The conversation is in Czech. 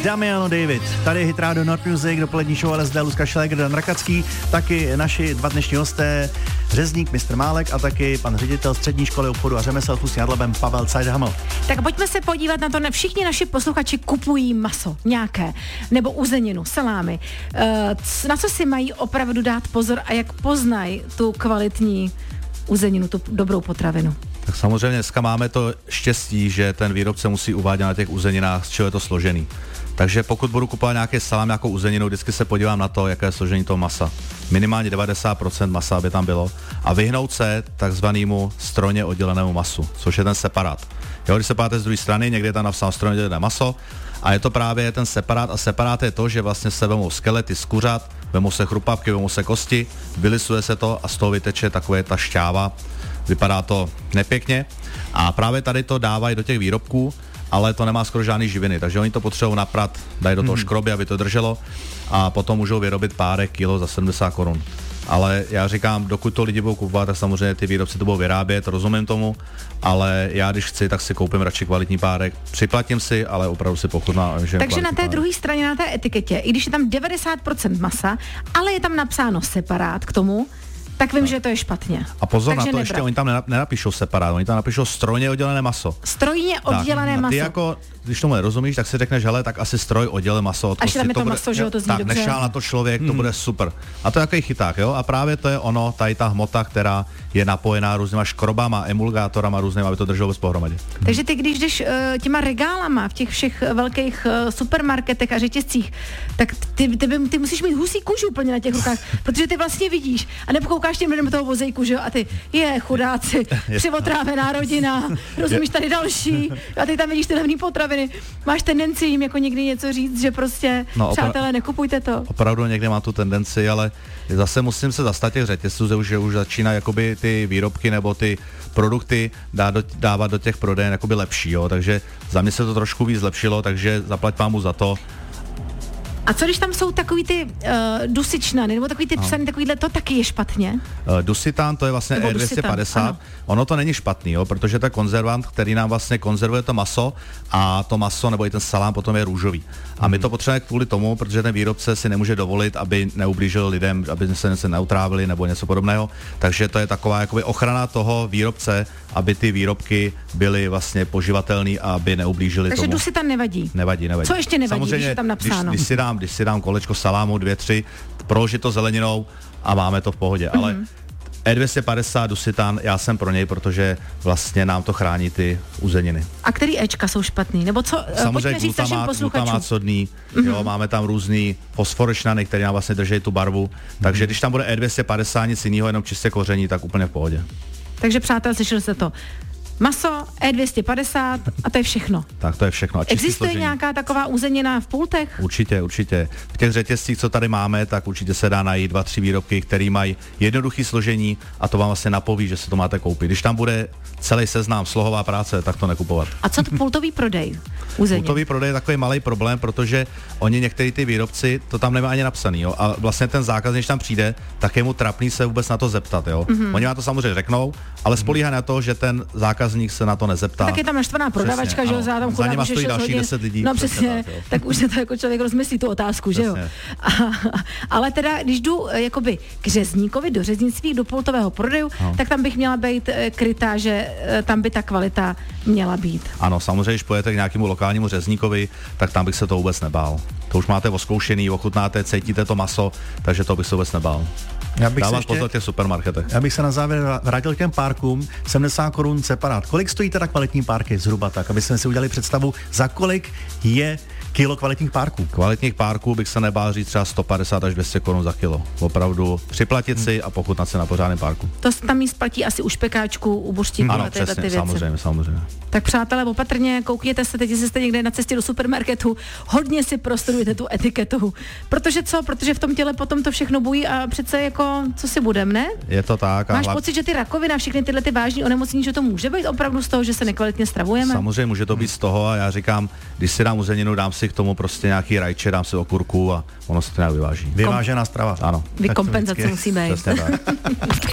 Damiano David. Tady Hit Radio North Music, dopolední show LSD, Luzka Šléger, Dan Rakacký, taky naši dva dnešní hosté, řezník Mr. Málek a taky pan ředitel střední školy obchodu a řemesel v Ústí nad Labem Pavel Cajdhaml. Tak pojďme se podívat na to, všichni naši posluchači kupují maso nějaké, nebo uzeninu, salámy. Na co si mají opravdu dát pozor a jak poznají tu kvalitní uzeninu, tu dobrou potravinu? Tak samozřejmě dneska máme to štěstí, že ten výrobce musí uvádět na těch uzeninách, z čeho je to složený. Takže pokud budu kupovat nějaký salám, nějakou uzeninu, vždycky se podívám na to, jaké je složení toho masa. Minimálně 90% masa, aby tam bylo. A vyhnout se takzvanému strojně oddělenému masu, což je ten separát. Jo, když se páte z druhé strany, někde je tam napsáno strojně oddělené maso a je to právě ten separát. A separát je to, že vlastně se vemou skelety z kuřat, vemou se chrupavky, vemou se kosti, vylisuje se to a z toho vyteče takové ta šťáva. Vypadá to nepěkně a právě tady to dávají do těch výrobků, ale to nemá skoro žádný živiny, takže oni to potřebují naprat, dají do toho škroby, aby to drželo a potom můžou vyrobit párek kilo za 70 korun. Ale já říkám, dokud to lidi budou kupovat, tak samozřejmě ty výrobci to budou vyrábět, rozumím tomu, ale já když chci, tak si koupím radši kvalitní párek, připlatím si, ale opravdu si pochutnám. Takže na té druhé straně, na té etiketě, i když je tam 90% masa, ale je tam napsáno separát k tomu, tak vím, že to je špatně. A pozor takže na to, ještě oni tam nenapíšou separát, oni tam napíšou strojně oddělené maso. Strojně oddělené maso. Ty jako, když tomu nerozumíš, tak si řekneš, hele, tak asi stroj oddělí maso od kosti. Až tam je to maso, že jo, to zní dobře. Tak nešál na to člověk, to bude super. A to je takový chyták, jo? A právě to je ono, tady ta hmota, která je napojená různýma škrobama, emulgátorama různýma, aby to drželo bez pohromadě. Takže ty, když jdeš těma regálama v těch všech velkých supermarketech a řetězcích, tak ty musíš mít husí kůži úplně na těch rukách, protože ty vlastně vidíš a nepokoukáš těm lidem do toho vozejku, že jo, a ty chudáci, přivotrávená rodina, rozumíš, tady další, a ty tam vidíš ty levný potraviny. Máš tendenci jim jako někdy něco říct, že prostě, přátelé, nekupujte to. Opravdu někdy má tu tendenci, ale zase musím se zastat těch řetězců, že už začíná jakoby ty výrobky nebo ty produkty dávat do těch prodejen jakoby lepší, jo, takže za mě se to trošku víc zlepšilo, takže zaplať pámu za to. A co když tam jsou takový ty dusičnany, nebo takový ty psaný, takovýhle, to taky je špatně? Dusitán, to je vlastně E250, ono to není špatný, jo, protože to je konzervant, který nám vlastně konzervuje to maso a to maso nebo i ten salám potom je růžový. A my to potřebujeme kvůli tomu, protože ten výrobce si nemůže dovolit, aby neublížil lidem, aby se neutrávili nebo něco podobného. Takže to je taková jakoby ochrana toho výrobce, aby ty výrobky byly vlastně poživatelný a aby neublížili tomu. Takže dusitan nevadí? Nevadí. Co ještě nevadí, samozřejmě, když je tam napsáno? Když si dám kolečko salámu, 2-3, proložit to zeleninou a máme to v pohodě. Ale E250 dusitán, já jsem pro něj, protože vlastně nám to chrání ty uzeniny. A který Ečka jsou špatný? Nebo co? Samozřejmě glutamát sodný, jo, máme tam různý fosforečnany, které nám vlastně drží tu barvu. Takže když tam bude E250 nic jiného, jenom čistě koření, tak úplně v pohodě. Takže přátelé, slyšeli jste to. Maso, E250 a to je všechno. Tak to je všechno. A existuje složení. Nějaká taková uzenina v pultech? Určitě. V těch řetězcích, co tady máme, tak určitě se dá najít 2-3 výrobky, které mají jednoduché složení a to vám vlastně napoví, že se to máte koupit. Když tam bude celý seznam slohová práce, tak to nekupovat. A co to pultový prodej? Uzenin? Pultový prodej je takový malý problém, protože oni některý ty výrobci to tam nemá ani napsaný, jo? A vlastně ten zákazník, když tam přijde, tak je mu trapný se vůbec na to zeptat, jo? Oni vám to samozřejmě řeknou, ale spolíhá na to, že ten zákazník se na to nezeptá. Tak je tam naštvaná prodavačka, že jo, za tam nima stojí další 10 lidí. No přesně, tak už se to jako člověk rozmyslí tu otázku, že jo. Ale teda, když jdu jakoby k řezníkovi, do řeznictví, do pultového prodejů, tak tam bych měla být krytá, že tam by ta kvalita měla být. Ano, samozřejmě, když pojete k nějakému lokálnímu řezníkovi, tak tam bych se to vůbec nebál. To už máte oskoušený, ochutnáte, cítíte to maso, takže to bych se vůbec nebál. Dávat pozor těch supermarketech. Já bych se na závěr vrátil k těm párkům, 70 korun separát. Kolik stojí teda kvalitní párky zhruba tak, aby jsme si udělali představu, za kolik je kilo kvalitních párků? Kvalitních párků bych se nebál říct třeba 150 až 200 korun za kilo. Opravdu připlatit si a pochutnat se na pořádném párku. To tam jí splatí asi u špekáčku, u buřtíku. Ano, přesně, ty samozřejmě. Tak přátelé, opatrně, koukněte se teď, jestli jste někde na cestě do supermarketu, hodně si prostudujte tu etiketu. Protože co? Protože v tom těle potom to všechno bují a přece jako, co si budem, ne? Je to tak. Máš pocit, že ty rakovina, všechny tyhle ty vážní onemocnění, že to může být opravdu z toho, že se nekvalitně stravujeme? Samozřejmě může to být z toho a já říkám, když si dám uzeninu, dám si k tomu prostě nějaký rajče, dám si okurku a ono se to nějak vyváží. Vyvážená strava. Ano. Kompenzace musí být. Přesně tak.